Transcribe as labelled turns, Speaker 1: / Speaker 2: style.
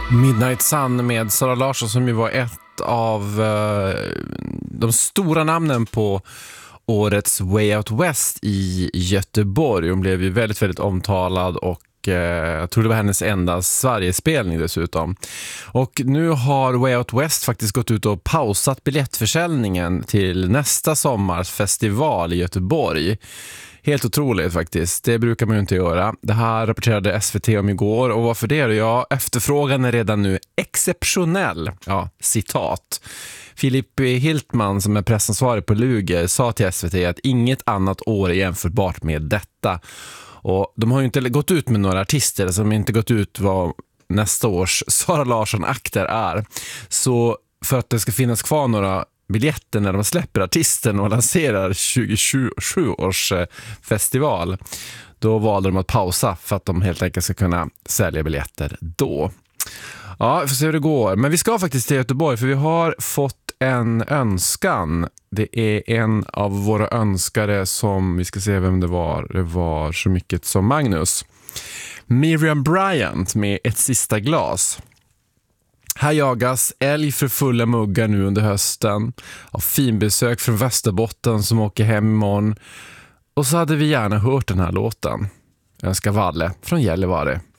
Speaker 1: Midnight Sun med Sara Larsson, som ju var ett av de stora namnen på årets Way Out West i Göteborg. Hon blev ju väldigt, väldigt omtalad och jag tror det var hennes enda Sverigespelning dessutom. Och nu har Way Out West faktiskt gått ut och pausat biljettförsäljningen till nästa sommars festival i Göteborg. Helt otroligt faktiskt, det brukar man ju inte göra. Det här rapporterade SVT om igår, och varför det? Ja, efterfrågan är redan nu exceptionell. Ja, citat. Filip Hiltman, som är pressansvarig på Luger, sa till SVT att inget annat år är jämförbart med detta. Och de har ju inte gått ut med några artister, som inte gått ut vad nästa års Sara Larsson-akter är. Så för att det ska finnas kvar några biljetter när de släpper artisten och lanserar 2027 års festival, då valde de att pausa för att de helt enkelt ska kunna sälja biljetter då. Ja, vi får se hur det går. Men vi ska faktiskt till Göteborg, för vi har fått en önskan. Det är en av våra önskare som, vi ska se vem det var. Det var så mycket som Magnus. Miriam Bryant med Ett sista glas. Här jagas älg för fulla muggar nu under hösten. Av finbesök från Västerbotten som åker hem imorgon. Och så hade vi gärna hört den här låten. Jag önskar Valle från Gällivare